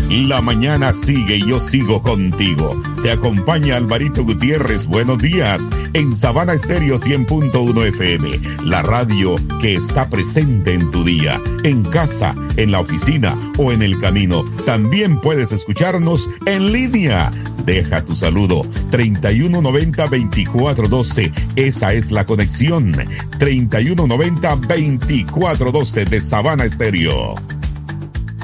La mañana sigue y yo sigo contigo. Te acompaña Alvarito Gutiérrez. Buenos días. En Sabana Estéreo 100.1 FM. La radio que está presente en tu día. En casa, en la oficina o en el camino. También puedes escucharnos en línea. Deja tu saludo. 3190-2412. Esa es la conexión. 3190-2412 de Sabana Estéreo.